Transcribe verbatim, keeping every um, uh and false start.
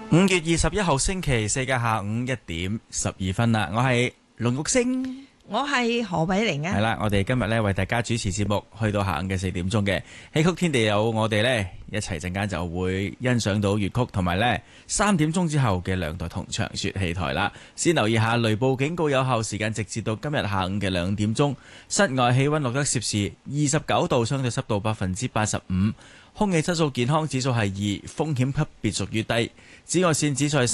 五月二十一號星期四嘅下午一點十二分啦，我係龍玉星， 我係何偉玲啊。 係啦，我哋今日咧為大家主持節目，去到下午嘅四點鐘嘅戲曲天地有我哋咧一齊陣間就會欣賞到粵曲，同埋咧三點鐘之後嘅兩台同場說戲台啦。先留意下雷暴警告有效時間，直至到今日下午嘅兩點鐘。室外氣溫錄得攝氏二十九度，相對濕度百分之八十五，空氣質素健康指數係二，風險級別屬於低。紫外線指數係